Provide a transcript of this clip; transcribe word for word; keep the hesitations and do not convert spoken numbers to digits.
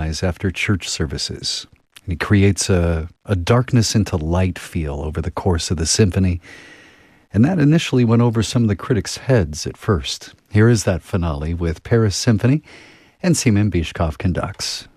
sunrise after church services. He creates a, a darkness into light feel over the course of the symphony, and that initially went over some of the critics' heads at first. Here is that finale with Paris Symphony, and Seaman Bishkov conducts.